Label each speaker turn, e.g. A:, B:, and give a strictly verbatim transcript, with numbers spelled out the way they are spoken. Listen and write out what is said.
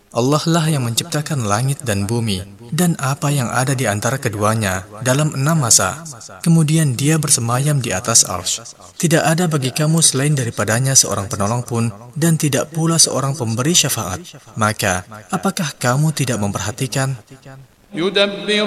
A: Allah lah yang menciptakan langit dan bumi, dan apa yang ada di antara keduanya dalam enam masa. Kemudian dia bersemayam di atas arsy. Tidak ada bagi kamu selain daripadanya seorang penolong pun, dan tidak pula seorang pemberi syafaat. Maka, apakah kamu tidak memperhatikan?